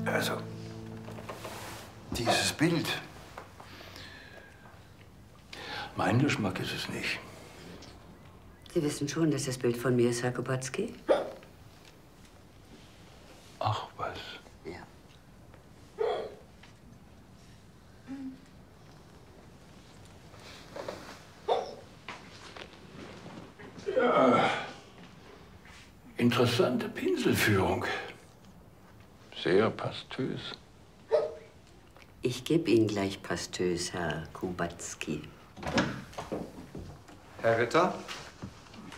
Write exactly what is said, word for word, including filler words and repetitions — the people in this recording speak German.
Also, dieses Bild. Mein Geschmack ist es nicht. Sie wissen schon, dass das Bild von mir ist, Herr Kopatzky? Ach was. Ja. Ja. Interessante Pinselführung. Sehr pastös. Ich gebe Ihnen gleich pastös, Herr Kopatzky. Herr Ritter,